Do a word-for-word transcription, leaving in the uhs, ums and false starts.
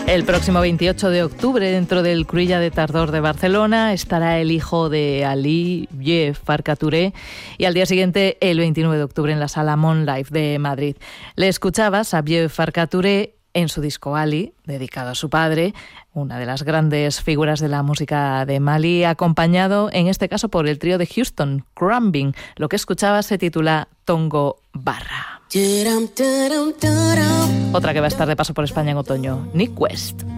El próximo veintiocho de octubre, dentro del Cruïlla de Tardor de Barcelona, estará el hijo de Ali, Vieux Farka Touré, y al día siguiente, el veintinueve de octubre, en la Sala Moonlife de Madrid. Le escuchabas a Vieux Farka Touré en su disco Ali, dedicado a su padre, una de las grandes figuras de la música de Mali, acompañado en este caso por el trío de Houston, Crumbing. Lo que escuchabas se titula Tongo Barra. Otra que va a estar de paso por España en otoño, Nick West.